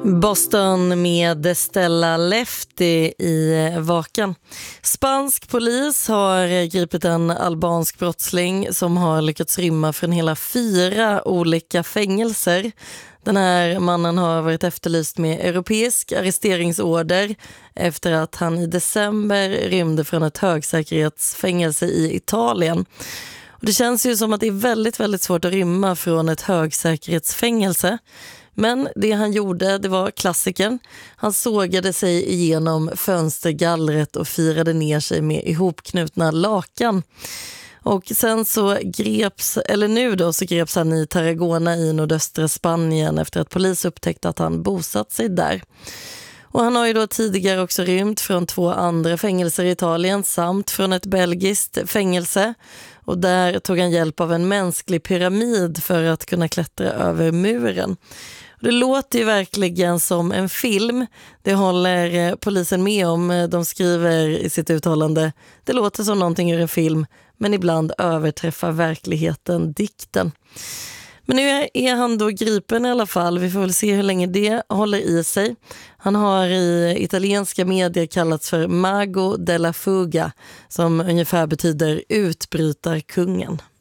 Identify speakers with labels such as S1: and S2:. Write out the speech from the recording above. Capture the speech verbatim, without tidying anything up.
S1: Boston med Stella Lefty i vakan. Spansk polis har gripit en albansk brottsling som har lyckats rymma från hela fyra olika fängelser. Den här mannen har varit efterlyst med europeisk arresteringsorder efter att han i december rymde från ett högsäkerhetsfängelse i Italien. Och det känns ju som att det är väldigt, väldigt svårt att rymma från ett högsäkerhetsfängelse. Men det han gjorde, det var klassiken. Han sågade sig igenom fönstergallret och firade ner sig med ihopknutna lakan. Och sen så greps, eller nu då så greps han i Tarragona i nordöstra Spanien efter att polis upptäckte att han bosatt sig där. Och han har ju då tidigare också rymt från två andra fängelser i Italien samt från ett belgiskt fängelse. Och där tog han hjälp av en mänsklig pyramid för att kunna klättra över muren. Och det låter ju verkligen som en film. Det håller polisen med om. De skriver i sitt uttalande: det låter som någonting ur en film, men ibland överträffar verkligheten dikten. Men nu är han då gripen i alla fall. Vi får väl se hur länge det håller i sig. Han har i italienska medier kallats för Mago della Fuga, som ungefär betyder utbrytarkungen.